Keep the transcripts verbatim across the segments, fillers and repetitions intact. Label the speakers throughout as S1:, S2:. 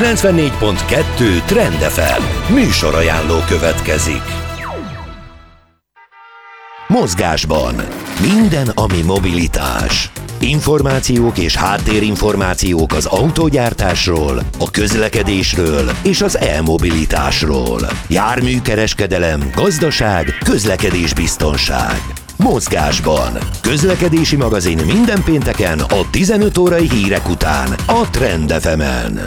S1: kilencvennégy pont kettő Trend ef em műsorajánló következik. Mozgásban minden, ami mobilitás. Információk és háttérinformációk az autógyártásról, a közlekedésről és az e-mobilitásról. Járműkereskedelem, gazdaság, közlekedésbiztonság. Mozgásban. Közlekedési magazin minden pénteken a tizenöt órai hírek után a Trend ef emen.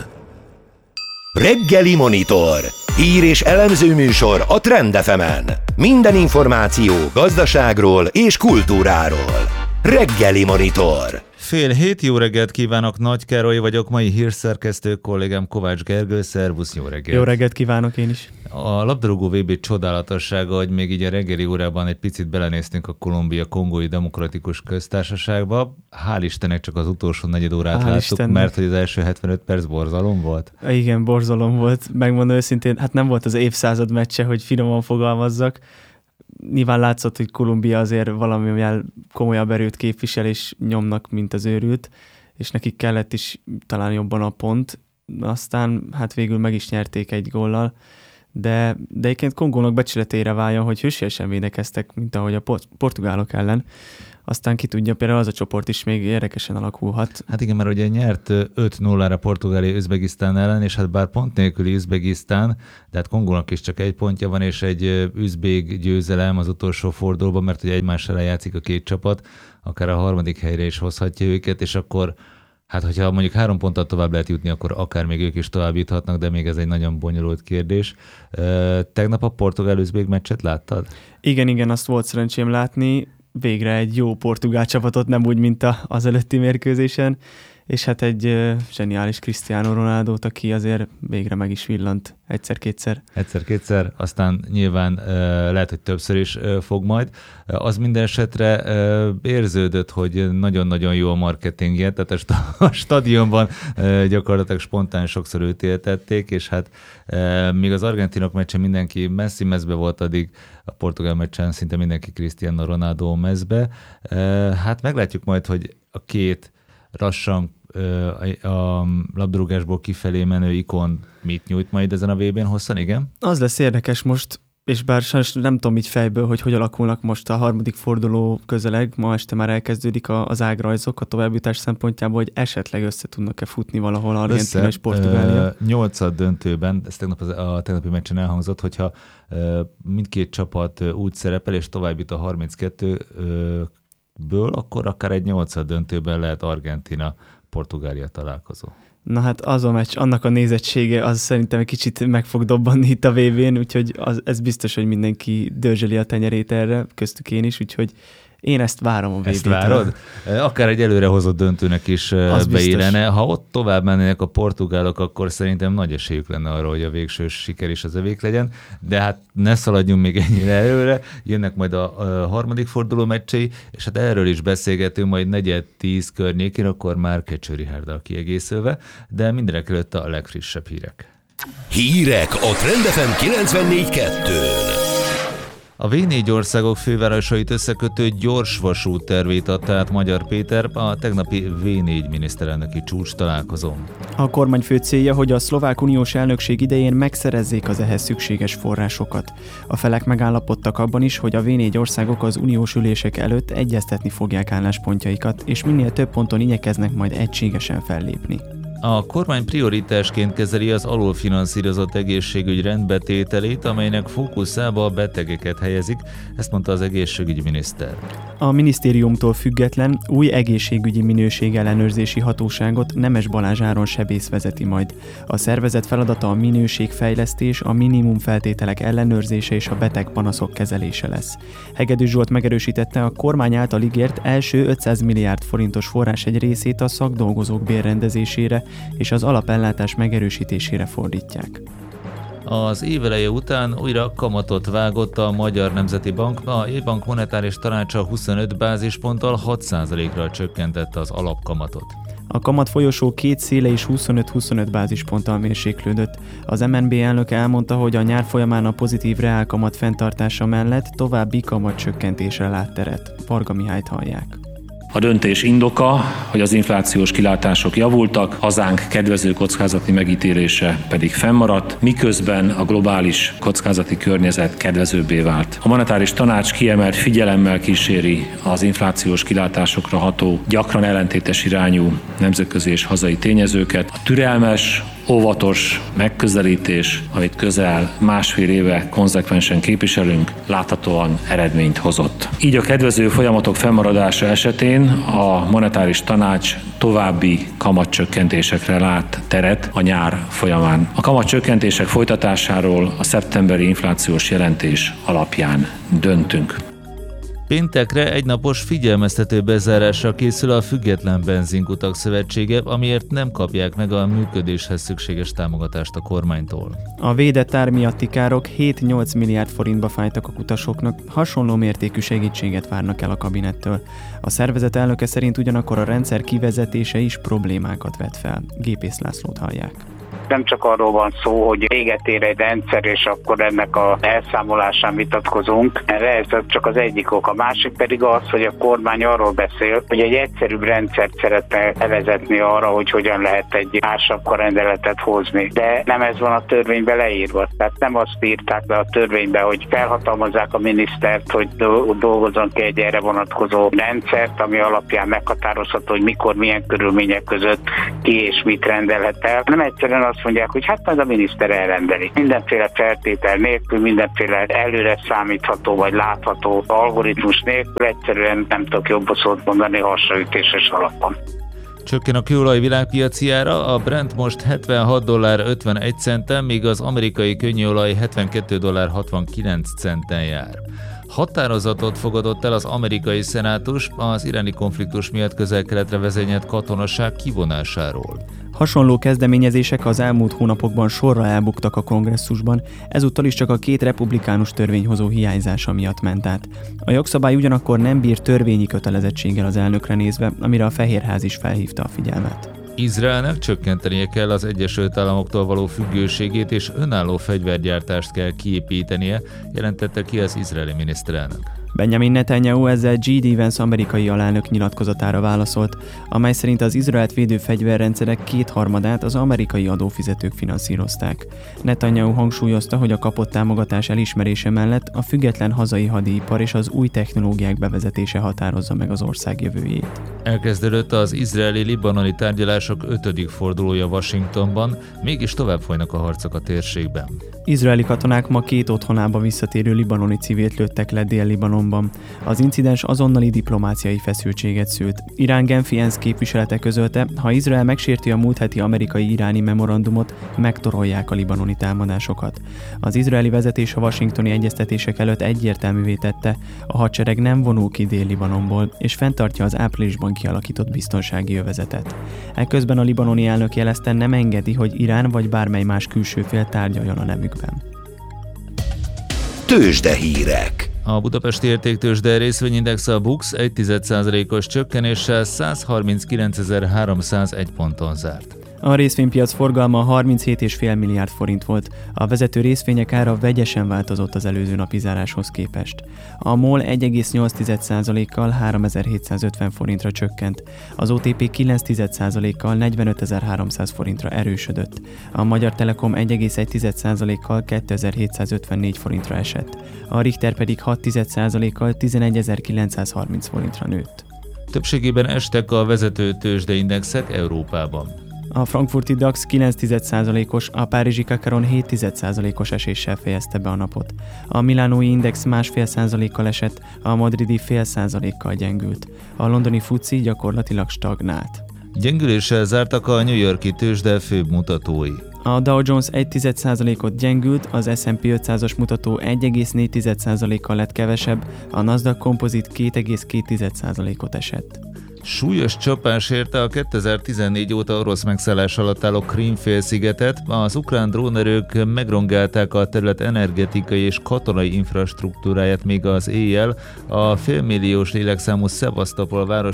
S1: Reggeli Monitor. Hír és elemző műsor a Trend ef emen. Minden információ gazdaságról és kultúráról. Reggeli Monitor.
S2: Fél hét, jó reggelt kívánok, Nagy Károly vagyok, mai hírszerkesztő kollégám Kovács Gergő, szervusz, jó reggelt.
S3: Jó reggelt kívánok én is.
S2: A labdarúgó vé bé csodálatossága, hogy még így a reggeli órában egy picit belenéztünk a Kolumbia-Kongói Demokratikus Köztársaságba. Hál' Istennek csak az utolsó negyed órát
S3: Hál'
S2: láttuk,
S3: Istennek.
S2: mert hogy az első hetvenöt perc borzalom volt.
S3: Igen, borzalom volt, megmondom őszintén, hát nem volt az évszázad meccse, hogy finoman fogalmazzak. Nyilván látszott, hogy Kolumbia azért valamivel komolyabb erőt képvisel, és nyomnak, mint az őrült, és nekik kellett is talán jobban a pont. Aztán hát végül meg is nyerték egy góllal, de, de egyébként Kongónak becsületére váljon, hogy hősiesen védekeztek, mint ahogy a port- portugálok ellen. Aztán ki tudja, például az a csoport is még érdekesen alakulhat.
S2: Hát igen, mert ugye nyert öt nullára Portugália Üzbegisztán ellen, és hát bár pont nélküli Üzbegisztán, de hát Kongónak is csak egy pontja van, és egy üzbég győzelem az utolsó fordulóban, mert ugye egymás ellen játszik a két csapat, akár a harmadik helyre is hozhatja őket, és akkor hát hogyha mondjuk három ponttal tovább lehet jutni, akkor akár még ők is tovább juthatnak, de még ez egy nagyon bonyolult kérdés. Tegnap a portugál-üzbég meccset láttad?
S3: Igen, igen, azt volt szerencsém látni. Végre egy jó portugál csapatot, nem úgy, mint a, az előtti mérkőzésen, és hát egy uh, zseniális Cristiano Ronaldót, aki azért végre meg is villant egyszer-kétszer.
S2: Egyszer-kétszer, aztán nyilván uh, lehet, hogy többször is uh, fog majd. Uh, az minden esetre uh, érződött, hogy nagyon-nagyon jó a marketingje, tehát a, sta- a stadionban uh, gyakorlatilag spontán sokszor őt éltették, és hát uh, míg az argentinok meccsen mindenki Messi mezbe volt, addig a portugál meccsen szinte mindenki Cristiano Ronaldo mezbe. Uh, hát meglátjuk majd, hogy a két lassan a labdarúgásból kifelé menő ikon mit nyújt majd ezen a vé bén hosszan, igen?
S3: Az lesz érdekes most, és bár sajnos nem tudom így fejből, hogy hogy alakulnak most a harmadik forduló közeleg, ma este már elkezdődik az ágrajzok a továbbjutás szempontjából, hogy esetleg össze tudnak-e futni valahol Argentína és Portugália.
S2: Nyolcad döntőben, ez tegnap az, a tegnapi meccsen elhangzott, hogyha mindkét csapat úgy szerepel, és tovább jut a harminckettőből, akkor akár egy nyolcad döntőben lehet Argentína Portugália találkozó.
S3: Na hát az a meccs, annak a nézettsége, az szerintem egy kicsit meg fog dobbanni itt a vé bén, úgyhogy az, ez biztos, hogy mindenki dörzseli a tenyerét erre, köztük én is, úgyhogy én ezt várom a vé bétől.
S2: Ezt várod? Akár egy előrehozott döntőnek is az beillene. Biztos. Ha ott tovább mennének a portugálok, akkor szerintem nagy esélyük lenne arra, hogy a végső siker is az övék legyen, de hát ne szaladjunk még ennyire előre, jönnek majd a, a harmadik forduló meccsei, és hát erről is beszélgetünk majd negyed tíz környékén, akkor már Kecső Richárddal kiegészülve, de mindenek előtt a legfrissebb hírek.
S1: Hírek a Trend ef em kilencvennégy kettő.
S2: A vé négy országok fővárosait összekötő gyorsvasút tervét adta át Magyar Péter a tegnapi vé négy miniszterelnöki csúcs találkozón.
S3: A kormány fő célja, hogy a szlovák uniós elnökség idején megszerezzék az ehhez szükséges forrásokat. A felek megállapodtak abban is, hogy a vé négy országok az uniós ülések előtt egyeztetni fogják álláspontjaikat, és minél több ponton igyekeznek majd egységesen fellépni.
S2: A kormány prioritásként kezeli az alulfinanszírozott egészségügy rendbetételét, amelynek fókuszába a betegeket helyezik, ezt mondta az egészségügyminiszter.
S3: A minisztériumtól független új egészségügyi minőségellenőrzési hatóságot Nemes Balázs Áron sebész vezeti majd. A szervezet feladata a minőségfejlesztés, a minimum feltételek ellenőrzése és a beteg panaszok kezelése lesz. Hegedűs Zsolt megerősítette, a kormány által ígért első ötszáz milliárd forintos forrás egy részét a szakdolgozók bérrendezésére és az alapellátás megerősítésére fordítják.
S2: Az éveleje után újra kamatot vágott a Magyar Nemzeti Bank, a jegybank monetáris tanácsa huszonöt bázisponttal hat százalékra csökkentette az alapkamatot.
S3: A kamat folyosó két széle is huszonöt-huszonöt bázisponttal mérséklődött. Az em en bé elnöke elmondta, hogy a nyár folyamán a pozitív reálkamat fenntartása mellett további kamatcsökkentésre lát teret. Varga Mihályt hallják.
S4: A döntés indoka, hogy az inflációs kilátások javultak, hazánk kedvező kockázati megítélése pedig fennmaradt, miközben a globális kockázati környezet kedvezőbbé vált. A monetáris tanács kiemelt figyelemmel kíséri az inflációs kilátásokra ható, gyakran ellentétes irányú nemzetközi és hazai tényezőket. A türelmes, óvatos megközelítés, amit közel másfél éve konzekvensen képviselünk, láthatóan eredményt hozott. Így a kedvező folyamatok fennmaradása esetén a monetáris tanács további kamatcsökkentésekre lát teret a nyár folyamán. A kamatcsökkentések folytatásáról a szeptemberi inflációs jelentés alapján döntünk.
S2: Péntekre egynapos figyelmeztető bezárásra készül a Független Benzinkutak Szövetsége, amiért nem kapják meg a működéshez szükséges támogatást a kormánytól.
S3: A védett ár miatti károk hét-nyolc milliárd forintba fájtak a kutasoknak, hasonló mértékű segítséget várnak el a kabinettől. A szervezet elnöke szerint ugyanakkor a rendszer kivezetése is problémákat vet fel. Gépész Lászlót hallják.
S5: Nem csak arról van szó, hogy véget ér egy rendszer, és akkor ennek a elszámolásán vitatkozunk. Erre ez csak az egyik ok. A másik pedig az, hogy a kormány arról beszél, hogy egy egyszerűbb rendszert szeretne bevezetni arra, hogy hogyan lehet egy ársapkarendeletet hozni. De nem ez van a törvénybe leírva. Tehát nem azt írták be a törvénybe, hogy felhatalmazzák a minisztert, hogy dolgozzon ki egy erre vonatkozó rendszert, ami alapján meghatározható, hogy mikor, milyen körülmények között ki és mit rendelhet el. Nem egyszerűen azt mondják, hogy hát majd a miniszter elrendeli. Mindenféle feltétel nélkül, mindenféle előre számítható vagy látható algoritmus nélkül, egyszerűen nem tudok jobb szót mondani hasraütéses alapon.
S2: Csökken a kőolaj világpiaci ára, a Brent most hetvenhat dollár ötvenegy centen, míg az amerikai könnyűolaj hetvenkettő dollár hatvankilenc centen jár. Határozatot fogadott el az amerikai szenátus az iráni konfliktus miatt közel-keletre vezényelt katonaság kivonásáról.
S3: Hasonló kezdeményezések az elmúlt hónapokban sorra elbuktak a kongresszusban, ezúttal is csak a két republikánus törvényhozó hiányzása miatt ment át. A jogszabály ugyanakkor nem bír törvényi kötelezettséggel az elnökre nézve, amire a Fehérház is felhívta a figyelmet.
S2: Izraelnek csökkentenie kell az Egyesült Államoktól való függőségét, és önálló fegyvergyártást kell kiépítenie, jelentette ki az izraeli miniszterelnök.
S3: Benjamin Netanyahu ezzel J D. Vance amerikai alelnök nyilatkozatára válaszolt, amely szerint az Izraelt védő fegyverrendszerek kétharmadát az amerikai adófizetők finanszírozták. Netanyahu hangsúlyozta, hogy a kapott támogatás elismerése mellett a független hazai hadipar és az új technológiák bevezetése határozza meg az ország jövőjét.
S2: Elkezdődött az izraeli-libanoni tárgyalások ötödik fordulója Washingtonban, mégis tovább folynak a harcok a térségben.
S3: Izraeli katonák ma két otthonába visszatérő libanoni civilt lőttek le Dél-Libanonban. Az incidens azonnali diplomáciai feszültséget szült. Irán Genfi ENSZ képviselete közölte, ha Izrael megsérti a múlt heti amerikai-iráni memorandumot, megtorolják a libanoni támadásokat. Az izraeli vezetés a washingtoni egyeztetések előtt egyértelművé tette, a hadsereg nem vonul ki Dél-Libanonból, és fenntartja az áprilisban kialakított biztonsági övezetet. Ekközben a libanoni elnök jelezte, nem engedi, hogy Irán vagy bármely más külső fél tárgyaljon a nevükben.
S1: Tőzsdehírek.
S2: A budapesti értéktőzsde részvényindex a BUX egy egész egy százalékos csökkenéssel százharminckilencezer-háromszázegy ponton zárt.
S3: A részvénypiac forgalma harminchét egész öt milliárd forint volt, a vezető részvények ára vegyesen változott az előző napi záráshoz képest. A MOL egy egész nyolc százalékkal háromezer-hétszázötven forintra csökkent, az o té pé kilenc százalékkal negyvenötezer-háromszáz forintra erősödött, a Magyar Telekom egy egész egy százalékkal kétezer-hétszázötvennégy forintra esett, a Richter pedig hat százalékkal tizenegyezer-kilencszázharminc forintra nőtt.
S2: Többségében estek a vezető tőzsdeindexek Európában.
S3: A frankfurti DAX kilenc százalékos, a párizsi Kakaron hét százalékos eséssel fejezte be a napot. A milánói index másfél százalékkal esett, a madridi fél százalékkal gyengült. A londoni fuci gyakorlatilag stagnált.
S2: Gyengüléssel zártak a New York-i tőzsde főbb mutatói.
S3: A Dow Jones egy százalékot gyengült, az es and pé ötszázas mutató egy egész négy százalékkal lett kevesebb, a Nasdaq Composite két egész két százalékot esett.
S2: Súlyos csapás érte a kétezer-tizennégy óta orosz megszállás alatt álló Krím-félszigetet, az ukrán drónerők megrongálták a terület energetikai és katonai infrastruktúráját még az éjjel, a félmilliós lélekszámú Szevasztopol városa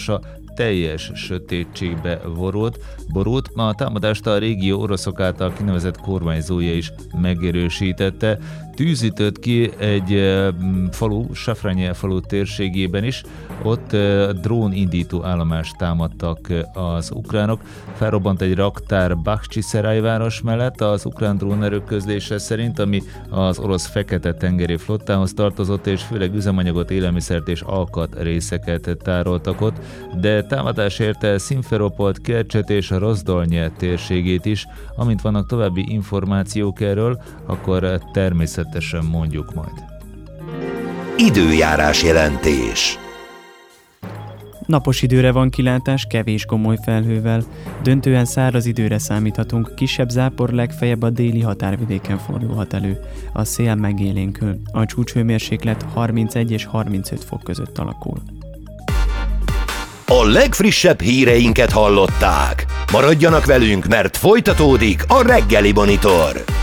S2: teljes sötétségbe borult. borult. A támadást a régió oroszok által kinevezett kormányzója is megerősítette. Tűz ütött ki egy uh, falu, Safranye falu térségében is, ott uh, drónindító állomást támadtak uh, az ukránok. Felrobbant egy raktár Bakhcsiszeráj város mellett, az ukrán drónerők közlése szerint, ami az orosz Fekete-tengeri flottához tartozott, és főleg üzemanyagot, élelmiszert és alkatrészeket tároltak ott, de támadás érte Szimferopolt, Kercset és a Rozdolnye térségét is. Amint vannak további információk erről, akkor természetesen mondjuk majd.
S1: Időjárás jelentés.
S3: Napos időre van kilátás, kevés gomoly felhővel. Döntően száraz időre számíthatunk, kisebb zápor legfeljebb a déli határvidéken fordulhat elő. A szél megélénkül. A csúcshőmérséklet harmincegy és harmincöt fok között alakul.
S1: A legfrissebb híreinket hallották. Maradjanak velünk, mert folytatódik a Reggeli Monitor.